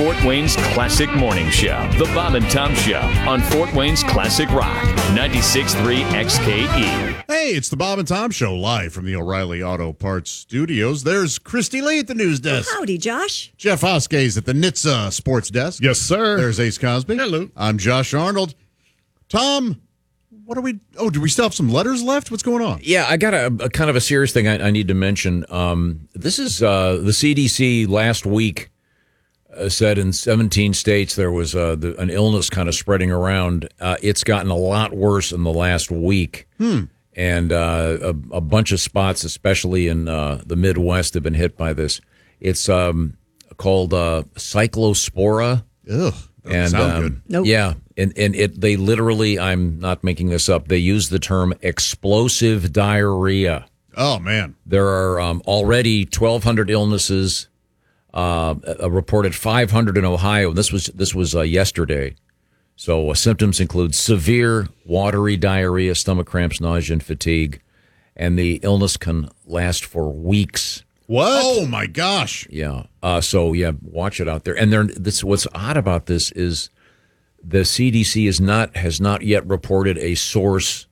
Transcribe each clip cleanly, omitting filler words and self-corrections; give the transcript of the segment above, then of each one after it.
Fort Wayne's Classic Morning Show, The Bob and Tom Show on Fort Wayne's Classic Rock, 96.3 XKE. Hey, it's the Bob and Tom Show live from the O'Reilly Auto Parts Studios. There's Christy Lee at the news desk. Howdy, Josh. Jeff Hoskay's at the NHTSA Sports Desk. Yes, sir. There's Ace Cosby. Hello. I'm Josh Arnold. Tom, what are we... Oh, do we still have some letters left? What's going on? Yeah, I got a kind of a serious thing I need to mention. This is the CDC last week said in 17 states there was an illness kind of spreading around. It's gotten a lot worse in the last week. And a bunch of spots, especially in the Midwest, have been hit by this. It's called cyclospora. Ugh, doesn't sound good. Nope. Yeah, and they literally, I'm not making this up, they use the term explosive diarrhea. Oh, man. There are already 1,200 illnesses, reported 500 in Ohio. This was yesterday. So symptoms include severe watery diarrhea, stomach cramps, nausea, and fatigue. And the illness can last for weeks. What? Oh, my gosh. Yeah. So, watch it out there. And what's odd about this is the CDC has not yet reported a source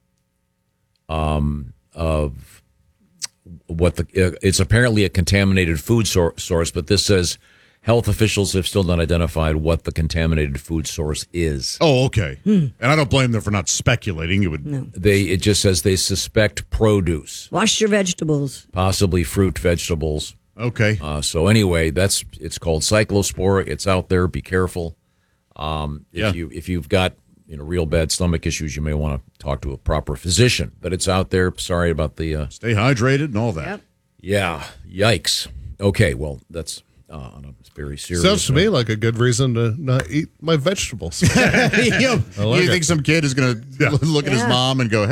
of what it's apparently a contaminated food source, but this says health officials have still not identified what the contaminated food source is. Oh, okay. And I don't blame them for not speculating. It just says they suspect produce. Wash your vegetables. Possibly fruit, vegetables. Okay. So anyway, it's called cyclospora. It's out there. Be careful. If you've got real bad stomach issues, you may want to talk to a proper physician. But it's out there. Sorry about the Stay hydrated and all that. Yep. Yeah. Yikes. Okay. Well, that's on a very serious. Sounds to me like a good reason to not eat my vegetables. You think some kid is going to look at his mom and go,